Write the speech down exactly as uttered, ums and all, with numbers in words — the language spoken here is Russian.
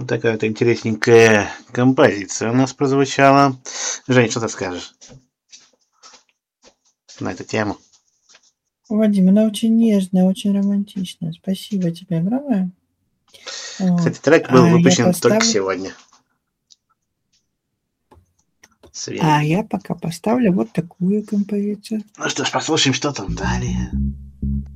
Вот такая вот интересненькая композиция у нас прозвучала. Жень, что ты скажешь на эту тему? Вадим, она очень нежная, очень романтичная. Спасибо тебе огромное. Вот. Кстати, трек был А я выпущен только поставлю, сегодня. а Свежий. я пока поставлю вот такую композицию. Ну что ж, послушаем, что там далее.